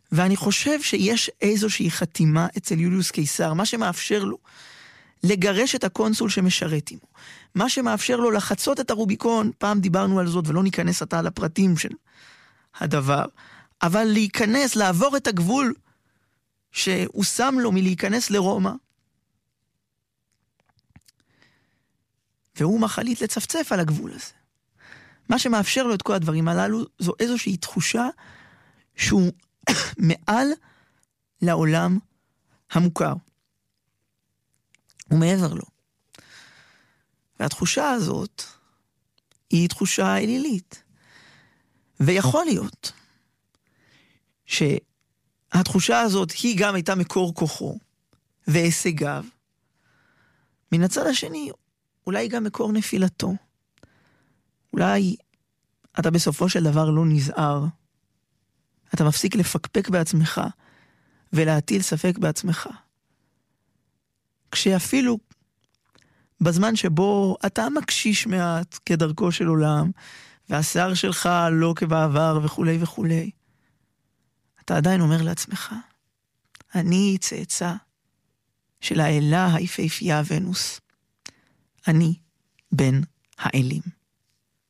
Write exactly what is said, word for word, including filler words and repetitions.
ואני חושב שיש איזושהי חתימה אצל יוליוס קיסר, מה שמאפשר לו לגרש את הקונסול שמשרת עמו, מה שמאפשר לו לחצות את הרוביקון, פעם דיברנו על זאת ולא ניכנס עתה לפרטים של הדבר, אבל להיכנס, לעבור את הגבול שהוא שם לו מלהיכנס לרומא, והוא מחליט לצפצף על הגבול הזה. מה שמאפשר לו את כל הדברים הללו, זו איזושהי תחושה שהוא מעל לעולם המוכר. ומעבר לו. והתחושה הזאת היא תחושה אלילית. ויכול להיות שהתחושה הזאת היא גם הייתה מקור כוחו והישגיו. מן הצד השני, אולי גם מקור נפילתו. אולי אתה בסופו של דבר לא נזהר. אתה מפסיק לפקפק בעצמך ולהטיל ספק בעצמך. כשאפילו בזמן שבו אתה מקשיש מעט כדרכו של עולם, והשיער שלך לא כבעבר וכו' וכו', אתה עדיין אומר לעצמך, אני צאצא של האלה היפהפייה ונוס. אני בן האלים.